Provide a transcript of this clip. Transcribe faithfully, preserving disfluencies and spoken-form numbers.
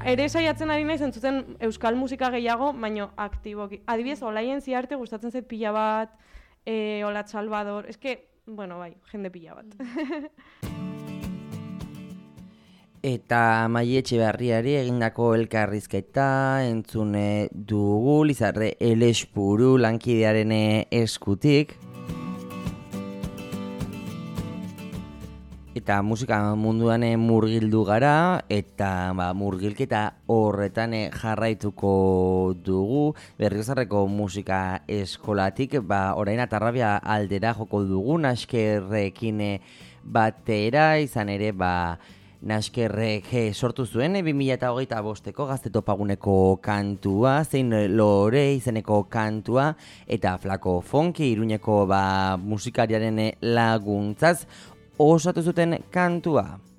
ere saiatzen ari naiz entzuten euskal musika gehiago, baino aktiboki. Adibidez, Olaien Ziarte gustatzen zait pila bat, eh, Olat Salvador, eske, bueno, bai, jende pila bat. Eta Maia Etxeberriari egindako elkarrizketa entzune dugu, Lizarre Elespuru lankidearen eskutik. Eta musika munduan murgildu gara, eta ba, murgilketa horretan jarraituko dugu. Berriozarreko musika eskolatik, ba, orain Atarrabia aldera joko dugu, Naskerrekin batera, izan ere, ba, Naskerrek sortu zuen bi mila hogeita bosteko Gazte Topaguneko kantua, zein Lore izeneko kantua, eta Flako Fonki Iruñeko ba, musikariaren laguntzaz osatu zuten kantua.